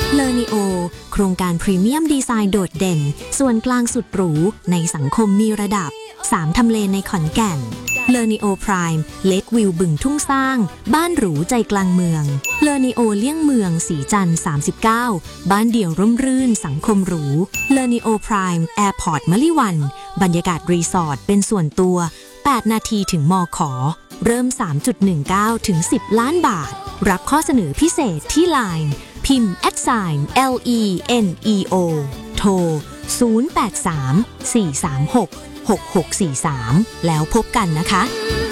เลอนิโอโครงการพรีเมียมดีไซน์โดดเด่นส่วนกลางสุดหรูในสังคมมีระดับ3ทำเลในขอนแก่นเลอนิโอไพร์มเลควิวบึงทุ่งสร้างบ้านหรูใจกลางเมืองเลอนิโอเลี่ยงเมืองสีจันทร์39บ้านเดี่ยวร่มรื่นสังคมหรูเลอนิโอไพร์มแอร์พอร์ตมะลิวันบรรยากาศรีสอร์ทเป็นส่วนตัว8นาทีถึงมข.เริ่ม 3.19 ถึง 10 ล้านบาทรับข้อเสนอพิเศษที่ LINE พิมพ์ @LENEO โทร 083 436 6643 แล้วพบกันนะคะ